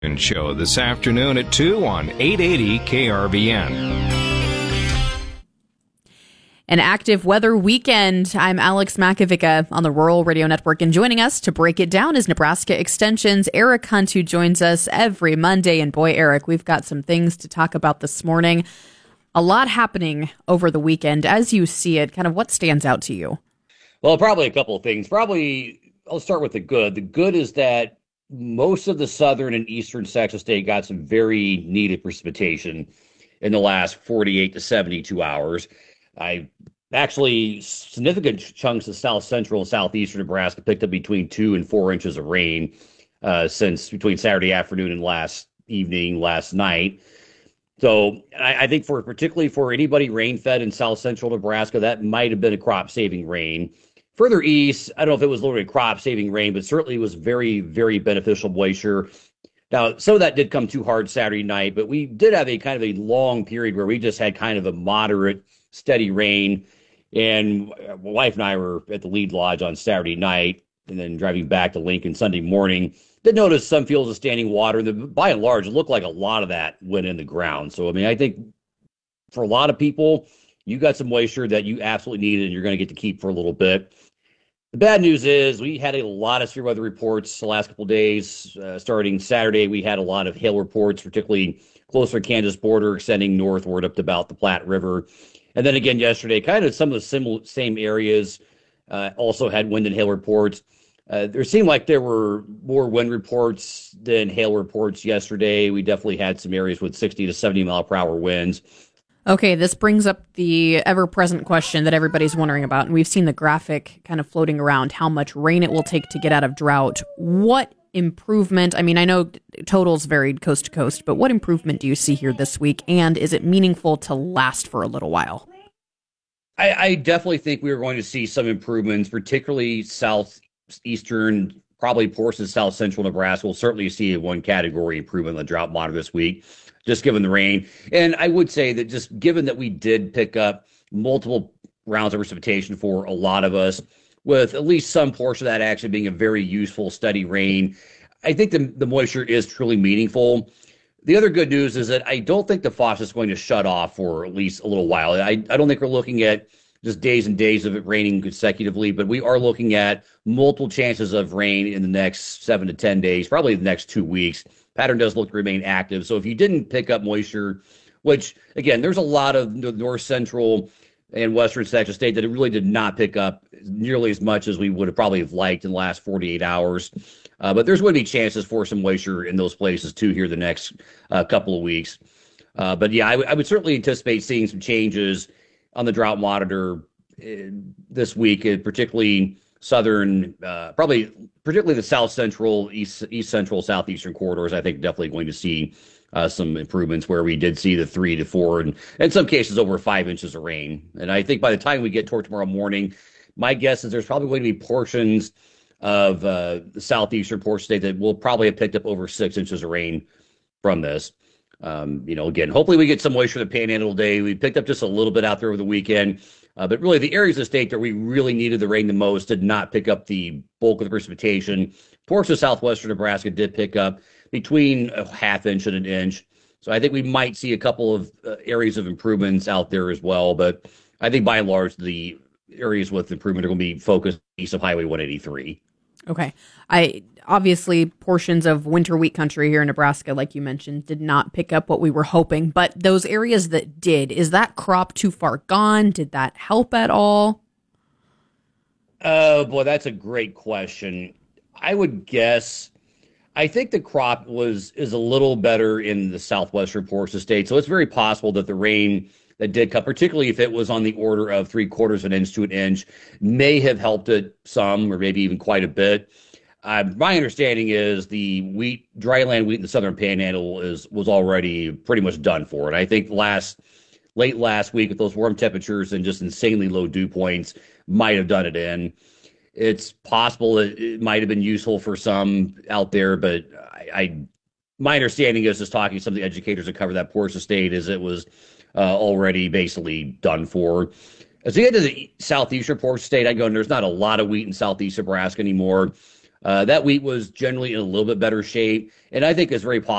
Show this afternoon at 2 on 880 KRVN. An active weather weekend. I'm Alex Makovica on the Rural Radio Network, and joining us to break it down is Nebraska Extension's Eric Hunt, who joins us every Monday. And boy, Eric, we've got some things to talk about this morning. A lot happening over the weekend. As you see it, kind of what stands out to you? Well, probably a couple of things. I'll start with the good. The good is that most of the southern and eastern sections of the state got some very needed precipitation in the last 48 to 72 hours. Significant chunks of south central and southeastern Nebraska picked up between 2 and 4 inches of rain since between Saturday afternoon and last night. So I think particularly for anybody rain-fed in south central Nebraska, that might have been a crop-saving rain. Further east, I don't know if it was literally crop-saving rain, but certainly was very, very beneficial moisture. Now, some of that did come too hard Saturday night, but we did have a kind of a long period where we just had kind of a moderate, steady rain. And my wife and I were at the Lead Lodge on Saturday night and then driving back to Lincoln Sunday morning. Did notice some fields of standing water. And by and large, it looked like a lot of that went in the ground. So, I mean, I think for a lot of people, you got some moisture that you absolutely needed and you're going to get to keep for a little bit. The bad news is we had a lot of severe weather reports the last couple of days. Starting Saturday, we had a lot of hail reports, particularly closer to Kansas border, extending northward up to about the Platte River. And then again yesterday, kind of some of the same areas also had wind and hail reports. There seemed like there were more wind reports than hail reports yesterday. We definitely had some areas with 60 to 70 mile per hour winds. Okay, this brings up the ever-present question that everybody's wondering about, and we've seen the graphic kind of floating around how much rain it will take to get out of drought. What improvement, I mean, I know totals varied coast to coast, but what improvement do you see here this week, and is it meaningful to last for a little while? I definitely think we are going to see some improvements, particularly southeastern, probably portions of south central Nebraska. We'll certainly see a one category improvement in the drought monitor this week, just given the rain. And I would say that just given that we did pick up multiple rounds of precipitation for a lot of us, with at least some portion of that actually being a very useful, steady rain, I think the moisture is truly meaningful. The other good news is that I don't think the faucet is going to shut off for at least a little while. I don't think we're looking at just days and days of it raining consecutively, but we are looking at multiple chances of rain in the next 7 to 10 days, probably the next 2 weeks. Pattern does look to remain active. So if you didn't pick up moisture, which, again, there's a lot of the north central and western sections of the state that it really did not pick up nearly as much as we would have probably have liked in the last 48 hours. But there's going to be chances for some moisture in those places, too, here the next couple of weeks. But, yeah, I would certainly anticipate seeing some changes on the drought monitor this week, particularly southern, particularly the south central, east central, southeastern corridors. I think definitely going to see some improvements where we did see the 3 to 4 and in some cases over 5 inches of rain. And I think by the time we get toward tomorrow morning, my guess is there's probably going to be portions of the southeastern portion state that will probably have picked up over 6 inches of rain from this. Again, hopefully we get some moisture in the panhandle today. We picked up just a little bit out there over the weekend. But really, the areas of the state that we really needed the rain the most did not pick up the bulk of the precipitation. Portions of southwestern Nebraska did pick up between a half inch and an inch. So I think we might see a couple of areas of improvements out there as well. But I think by and large, the areas with improvement are going to be focused east of Highway 183. Okay. Obviously, portions of winter wheat country here in Nebraska, like you mentioned, did not pick up what we were hoping. But those areas that did, is that crop too far gone? Did that help at all? Oh, boy, that's a great question. I would guess, I think the crop is a little better in the southwestern portion of the state. So it's very possible that the rain that did come, particularly if it was on the order of 3/4 of an inch to an inch, may have helped it some or maybe even quite a bit. My understanding is the dryland wheat in the southern panhandle was already pretty much done for. And I think late last week with those warm temperatures and just insanely low dew points might have done it in. It's possible that it might have been useful for some out there, but my understanding is just talking to some of the educators that cover that portion of the state is it was already basically done for. As we get to the southeastern portion of the state, I go, and there's not a lot of wheat in southeast Nebraska anymore. That wheat was generally in a little bit better shape, and I think it's very possible